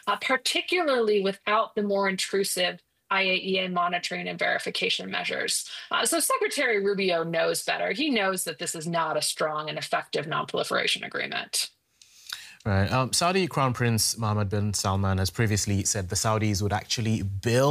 particularly without the more intrusive IAEA monitoring and verification measures. So Secretary Rubio knows better. He knows that this is not a strong and effective nonproliferation agreement. Right. Saudi Crown Prince Mohammed bin Salman has previously said the Saudis would actually build